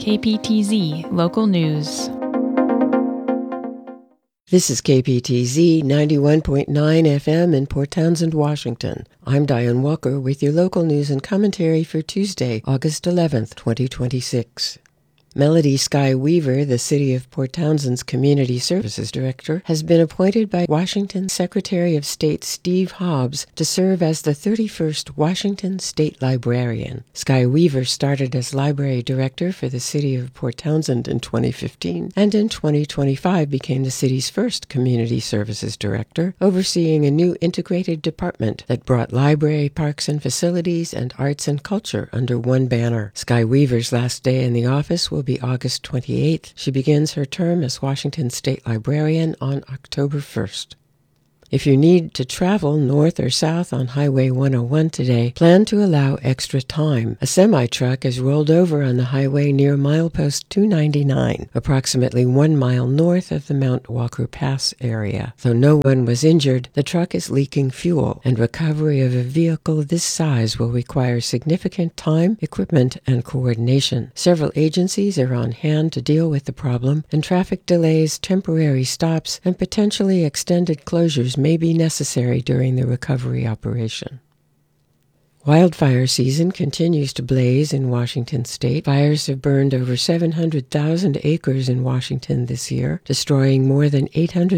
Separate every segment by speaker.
Speaker 1: KPTZ Local News.
Speaker 2: This is KPTZ 91.9 FM in Port Townsend, Washington. I'm Diane Walker with your local news and commentary for Tuesday, August 11th, 2026. Melody Skye Weaver, the City of Port Townsend's Community Services Director, has been appointed by Washington Secretary of State Steve Hobbs to serve as the 31st Washington State Librarian. Skye Weaver started as Library Director for the City of Port Townsend in 2015, and in 2025 became the city's first Community Services Director, overseeing a new integrated department that brought library, parks and facilities, and arts and culture under one banner. Skye Weaver's last day in the office will be August 28th. She begins her term as Washington State Librarian on October 1st. If you need to travel north or south on Highway 101 today, plan to allow extra time. A semi-truck is rolled over on the highway near milepost 299, approximately 1 mile north of the Mount Walker Pass area. Though no one was injured, the truck is leaking fuel, and recovery of a vehicle this size will require significant time, equipment, and coordination. Several agencies are on hand to deal with the problem, and traffic delays, temporary stops, and potentially extended closures may be necessary during the recovery operation. Wildfire season continues to blaze in Washington state. Fires have burned over 700,000 acres in Washington this year, destroying more than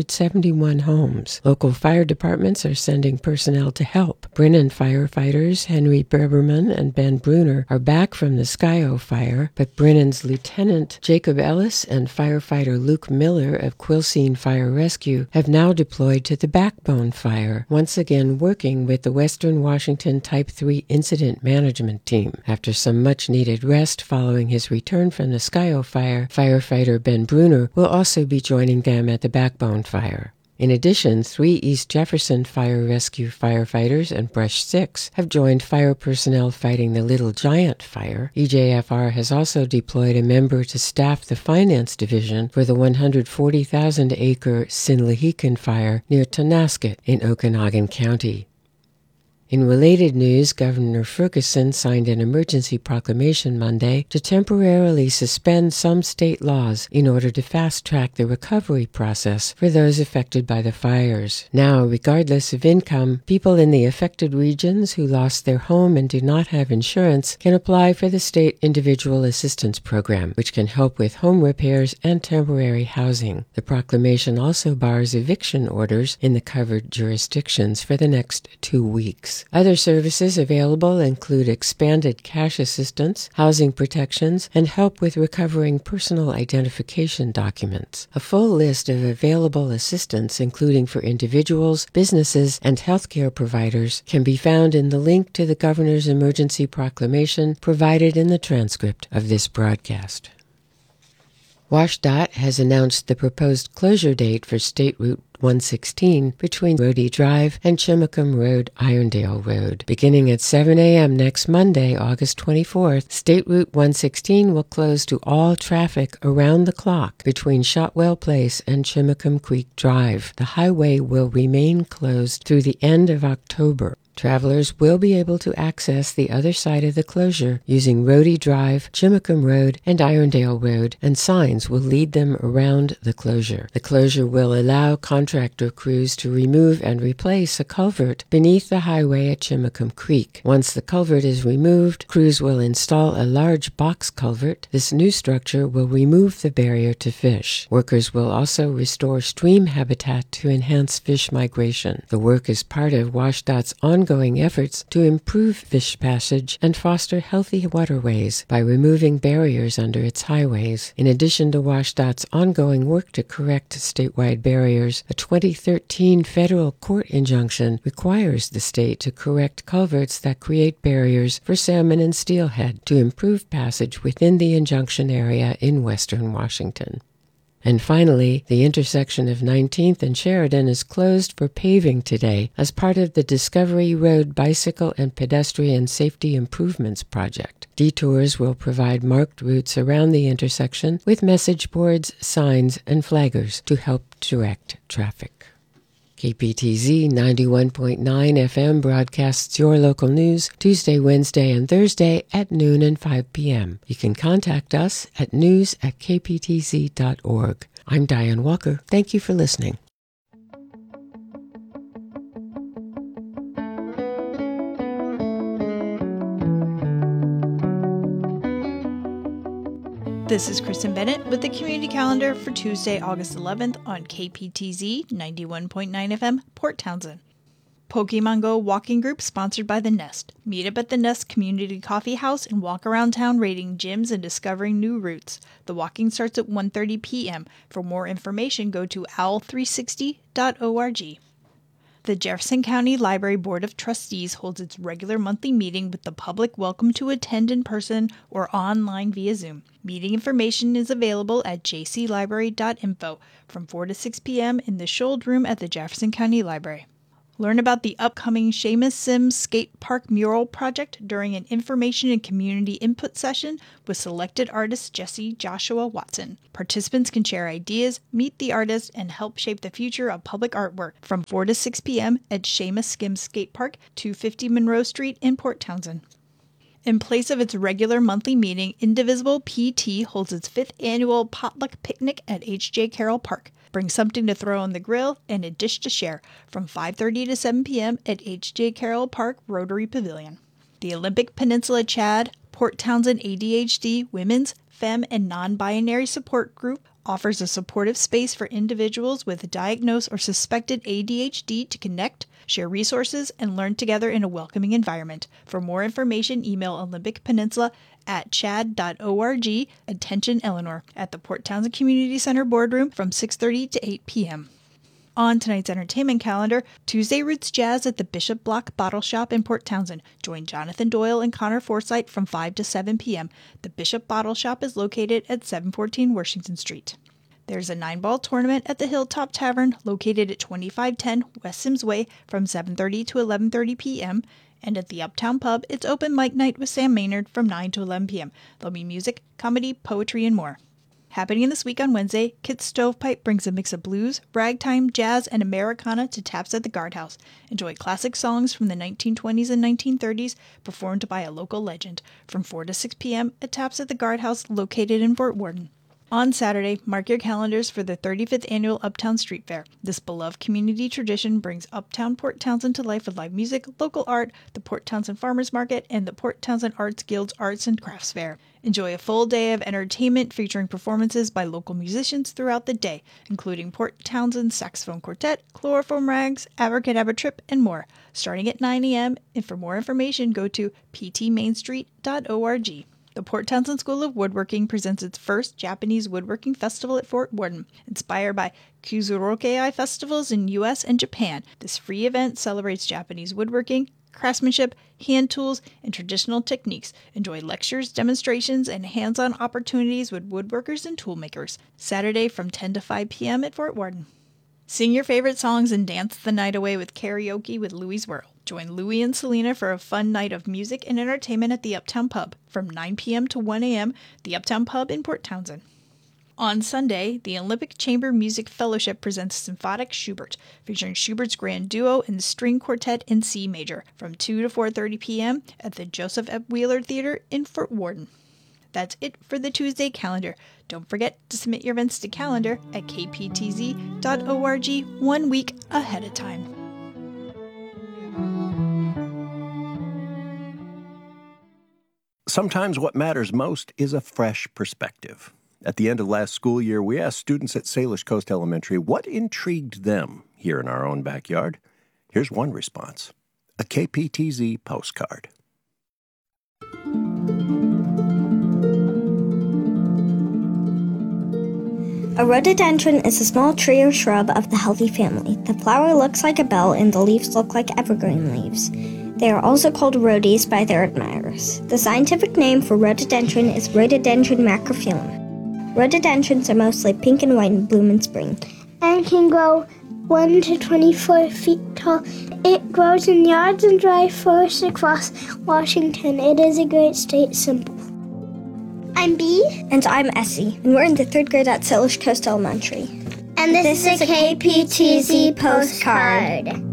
Speaker 2: 871 homes. Local fire departments are sending personnel to help. Brennan firefighters Henry Berberman and Ben Bruner are back from the Skyo fire, but Brennan's Lieutenant Jacob Ellis and firefighter Luke Miller of Quilcene Fire Rescue have now deployed to the Backbone fire, once again working with the Western Washington Type 3 Incident Management Team. After some much-needed rest following his return from the Skyo fire, firefighter Ben Bruner will also be joining them at the Backbone fire. In addition, 3 East Jefferson Fire Rescue firefighters and Brush 6 have joined fire personnel fighting the Little Giant fire. EJFR has also deployed a member to staff the finance division for the 140,000-acre Sinlahican fire near Tonasket in Okanogan County. In related news, Governor Ferguson signed an emergency proclamation Monday to temporarily suspend some state laws in order to fast-track the recovery process for those affected by the fires. Now, regardless of income, people in the affected regions who lost their home and do not have insurance can apply for the State Individual Assistance Program, which can help with home repairs and temporary housing. The proclamation also bars eviction orders in the covered jurisdictions for the next 2 weeks. Other services available include expanded cash assistance, housing protections, and help with recovering personal identification documents. A full list of available assistance, including for individuals, businesses, and healthcare providers, can be found in the link to the Governor's emergency proclamation provided in the transcript of this broadcast. WashDOT has announced the proposed closure date for State Route 116 between Rhodey Drive and Chimacum Road, Irondale Road. Beginning at 7 a.m. next Monday, August 24th, State Route 116 will close to all traffic around the clock between Shotwell Place and Chimacum Creek Drive. The highway will remain closed through the end of October. Travelers will be able to access the other side of the closure using Rhodey Drive, Chimacum Road, and Irondale Road, and signs will lead them around the closure. The closure will allow contractor crews to remove and replace a culvert beneath the highway at Chimacum Creek. Once the culvert is removed, crews will install a large box culvert. This new structure will remove the barrier to fish. Workers will also restore stream habitat to enhance fish migration. The work is part of WashDOT's ongoing efforts to improve fish passage and foster healthy waterways by removing barriers under its highways. In addition to WashDOT's ongoing work to correct statewide barriers, a 2013 federal court injunction requires the state to correct culverts that create barriers for salmon and steelhead to improve passage within the injunction area in western Washington. And finally, the intersection of 19th and Sheridan is closed for paving today as part of the Discovery Road Bicycle and Pedestrian Safety Improvements Project. Detours will provide marked routes around the intersection with message boards, signs, and flaggers to help direct traffic. KPTZ 91.9 FM broadcasts your local news Tuesday, Wednesday, and Thursday at noon and 5 p.m. You can contact us at news@kptz.org. I'm Diane Walker. Thank you for listening.
Speaker 1: This is Kristen Bennett with the Community Calendar for Tuesday, August 11th on KPTZ 91.9 FM, Port Townsend. Pokemon Go walking group sponsored by The Nest. Meet up at The Nest Community Coffee House and walk around town rating gyms and discovering new routes. The walking starts at 1:30 p.m. For more information, go to owl360.org. The Jefferson County Library Board of Trustees holds its regular monthly meeting with the public welcome to attend in person or online via Zoom. Meeting information is available at jclibrary.info from 4 to 6 p.m. in the Schold Room at the Jefferson County Library. Learn about the upcoming Seamus Sims Skate Park Mural Project during an information and community input session with selected artist Jesse Joshua Watson. Participants can share ideas, meet the artist, and help shape the future of public artwork from 4 to 6 p.m. at Seamus Sims Skate Park, 250 Monroe Street in Port Townsend. In place of its regular monthly meeting, Indivisible PT holds its 5th annual potluck picnic at H.J. Carroll Park. Bring something to throw on the grill and a dish to share from 5:30 to 7 p.m. at H.J. Carroll Park Rotary Pavilion. The Olympic Peninsula Chad Port Townsend ADHD Women's, Femme, and Non-Binary Support Group offers a supportive space for individuals with diagnosed or suspected ADHD to connect, share resources, and learn together in a welcoming environment. For more information, email Olympic Peninsula at chad.org. Attention Eleanor at the Port Townsend Community Center boardroom from 6:30 to 8 p.m. On tonight's entertainment calendar, Tuesday Roots Jazz at the Bishop Block Bottle Shop in Port Townsend. Join Jonathan Doyle and Connor Forsythe from 5 to 7 p.m. The Bishop Bottle Shop is located at 714 Washington Street. There's a 9-ball tournament at the Hilltop Tavern located at 2510 West Sims Way from 7:30 to 11:30 p.m. And at the Uptown Pub, it's open mic night with Sam Maynard from 9 to 11 p.m. There'll be music, comedy, poetry, and more. Happening this week on Wednesday, Kit's Stovepipe brings a mix of blues, ragtime, jazz, and Americana to Taps at the Guardhouse. Enjoy classic songs from the 1920s and 1930s performed by a local legend from 4 to 6 p.m. at Taps at the Guardhouse located in Fort Worden. On Saturday, mark your calendars for the 35th Annual Uptown Street Fair. This beloved community tradition brings Uptown Port Townsend to life with live music, local art, the Port Townsend Farmers Market, and the Port Townsend Arts Guild's Arts and Crafts Fair. Enjoy a full day of entertainment featuring performances by local musicians throughout the day, including Port Townsend Saxophone Quartet, Chloroform Rags, Abracadabra Trip, and more, starting at 9 a.m. And for more information, go to ptmainstreet.org. The Port Townsend School of Woodworking presents its first Japanese Woodworking Festival at Fort Worden. Inspired by Kuzurokei festivals in U.S. and Japan, this free event celebrates Japanese woodworking, craftsmanship, hand tools, and traditional techniques. Enjoy lectures, demonstrations, and hands-on opportunities with woodworkers and toolmakers. Saturday from 10 to 5 p.m. at Fort Worden. Sing your favorite songs and dance the night away with karaoke with Louie's World. Join Louie and Selena for a fun night of music and entertainment at the Uptown Pub from 9 p.m. to 1 a.m., the Uptown Pub in Port Townsend. On Sunday, the Olympic Chamber Music Fellowship presents Symphonic Schubert, featuring Schubert's Grand Duo and String Quartet in C Major from 2 to 4:30 p.m. at the Joseph F. Wheeler Theater in Fort Worden. That's it for the Tuesday calendar. Don't forget to submit your events to calendar at kptz.org 1 week ahead of time.
Speaker 3: Sometimes what matters most is a fresh perspective. At the end of last school year, we asked students at Salish Coast Elementary what intrigued them here in our own backyard. Here's one response: a KPTZ postcard.
Speaker 4: A rhododendron is a small tree or shrub of the healthy family. The flower looks like a bell and the leaves look like evergreen leaves. They are also called rhodies by their admirers. The scientific name for rhododendron is Rhododendron macrophyllum. Rhododendrons are mostly pink and white and bloom in spring.
Speaker 5: And can grow 1 to 24 feet tall. It grows in yards and dry forests across Washington. It is a great state symbol. I'm Bee.
Speaker 4: And I'm Essie, and we're in the 3rd grade at Salish Coast Elementary.
Speaker 5: And this is a KPTZ postcard.